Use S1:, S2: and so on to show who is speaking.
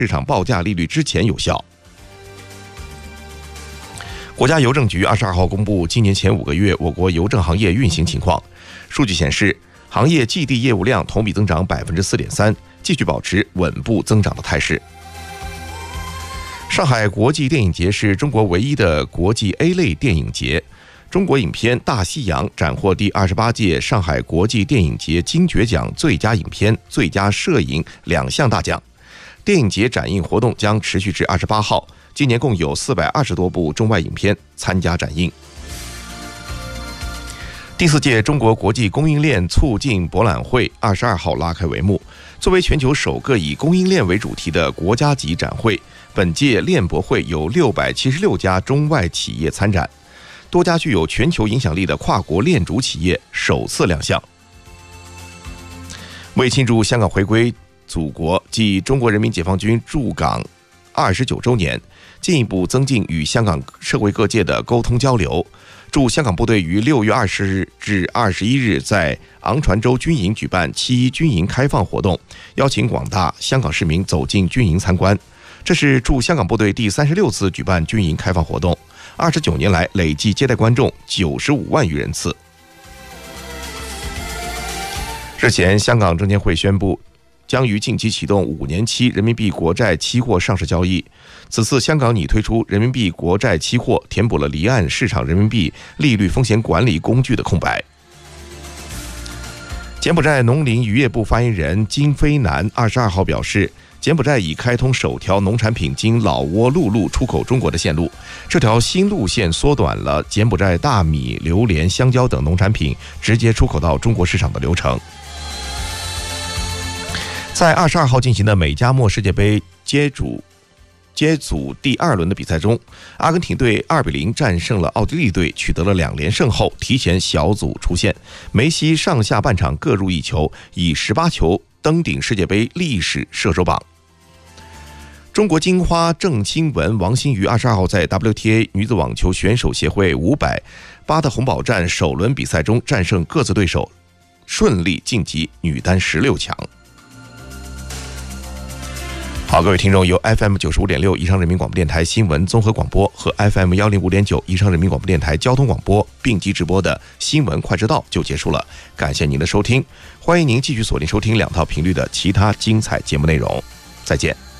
S1: 市场报价利率之前有效。国家邮政局22号公布今年前5个月我国邮政行业运行情况。数据显示，行业季地业务量同比增长 4.3%， 继续保持稳步增长的态势。上海国际电影节是中国唯一的国际 A 类电影节。中国影片《大西洋》斩获第28届上海国际电影节金爵奖最佳影片、最佳摄影2项大奖。电影节展映活动将持续至28号，今年共有420多部中外影片参加展映。第4届中国国际供应链促进博览会22号拉开帷幕。作为全球首个以供应链为主题的国家级展会，本届链博会有676家中外企业参展，多家具有全球影响力的跨国链主企业首次亮相。为庆祝香港回归祖国暨中国人民解放军驻港29周年，进一步增进与香港社会各界的沟通交流，驻香港部队于6月20日至21日在昂船洲军营举办7.1军营开放活动，邀请广大香港市民走进军营参观。这是驻香港部队第36次举办军营开放活动，29年来累计接待观众95万余人次。日前，香港证监会宣布将于近期启动5年期人民币国债期货上市交易。此次香港拟推出人民币国债期货，填补了离岸市场人民币利率风险管理工具的空白。柬埔寨农林渔业部发言人金飞南22号表示，柬埔寨已开通首条农产品经老挝陆路出口中国的线路，这条新路线缩短了柬埔寨大米、榴莲、香蕉等农产品直接出口到中国市场的流程。在22号进行的美加墨世界杯接组第2轮的比赛中，阿根廷队2-0战胜了奥地利队，取得了2连胜后提前小组出线。梅西上下半场各入1球，以18球登顶世界杯历史射手榜。中国金花郑钦文、王欣瑜22号在 WTA 女子网球选手协会500巴特洪堡站首轮比赛中战胜各自对手，顺利晋级女单16强。好，各位听众，由 FM 95.6宜昌人民广播电台新闻综合广播和 FM 105.9宜昌人民广播电台交通广播并机直播的新闻快知道就结束了，感谢您的收听，欢迎您继续锁定收听2套频率的其他精彩节目内容，再见。